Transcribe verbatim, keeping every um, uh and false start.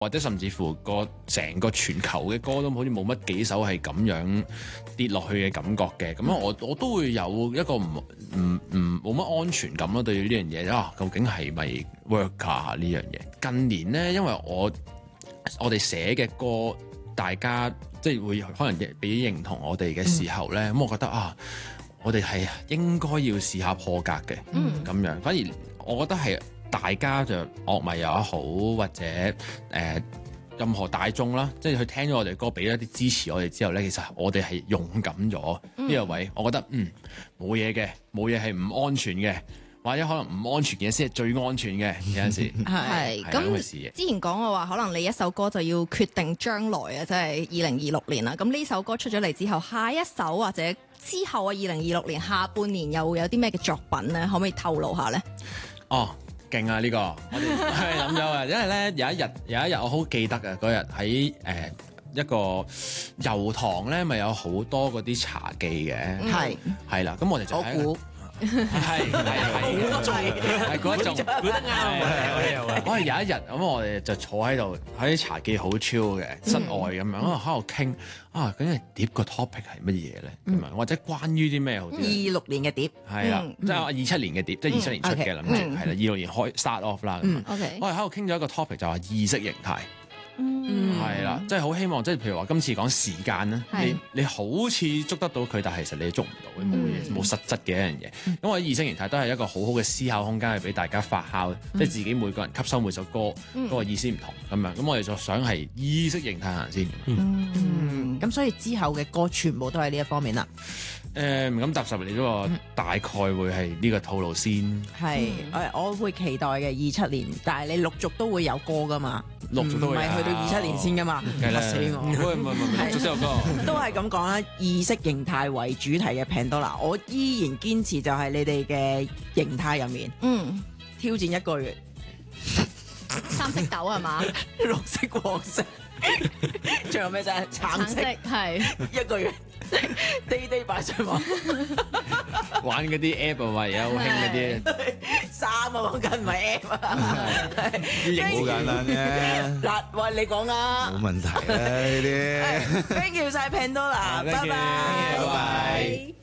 或者甚至乎個成個全球嘅歌都好似冇乜幾首係咁樣跌落去嘅感覺嘅，咁我我都會有一個唔唔唔冇乜安全感咯，對於呢樣嘢啊，究竟係咪 work 啊呢樣嘢？近年咧，因為我我哋寫嘅歌，大家即係會可能俾認同我哋嘅時候咧，咁、嗯、我覺得啊，我哋係應該要試下破格嘅，咁、嗯、樣反而我覺得係。大家就樂迷又好，或者誒、呃、任何大眾啦，即係佢聽咗我哋歌，俾一啲支持我哋之後咧，其實我哋係勇敢咗呢個位。我覺得嗯冇嘢嘅，冇嘢係唔安全嘅，或者可能唔安全嘅先係最安全嘅有陣時。 係咁之前講嘅話，可能你一首歌就要決定將來啊，即係二零二六年啦。咁呢首歌出咗嚟之後，下一首或者之後啊，二零二六年下半年又會有啲咩嘅作品咧？可唔可以透露下咧？ 哦。勁啊！呢、這個我哋係諗咗啊，因為咧有一日有一日我好記得啊，嗰日喺誒一個油塘咧，咪有好多嗰啲茶記嘅，係係啦，咁我哋就喺度。係係係係嗰一種，估得啱啊！我係有一日咁，我哋就坐喺度喺啲茶記好 chill 嘅室外咁樣，喺度傾啊，究竟碟個 topic 係乜嘢咧？咁啊，或者關於啲咩好啲？ 二六年嘅碟係啦，即係二七年嘅碟，即係二七年出嘅諗住係啦，二六年開 start off 啦咁。我哋喺度傾咗一個 topic 就係意識形態。嗯，係啦，即係好希望，即係譬如話今次講時間咧，你你好似捉得到佢，但係其實你捉唔到，冇嘢冇實質嘅一樣嘢。咁我意識形態都係一個好好嘅思考空間，去俾大家發酵，即係自己每個人吸收每首歌嗰個意思唔同咁樣。咁我哋就想係意識形態行先。 嗯，咁所以之後嘅歌全部都係呢一方面啦。 誒唔敢踏實，你嗰個大概會係呢個套路先。 係，誒我會期待嘅二七年，但係你陸續都會有歌噶嘛， 陸續都會有， 唔係去到二七年先噶嘛，嚇死我！ 唔係唔係唔係，陸續都有歌。都係咁講啦，意識形態為主題嘅 Pandora，我依然堅持就係你哋嘅形態入面，嗯，挑戰一個月， 三色豆係嘛？ 綠色、黃色，仲有咩啫？橙色係一個月。day day 擺上網玩嗰啲 app 啊，而家好興嗰啲衫啊，講緊唔係 app 啊， 啲型好簡單啫。 嗱，喂，你講啊， 冇問題啦呢啲。 Thank you 晒 Pandora，拜拜， 拜拜。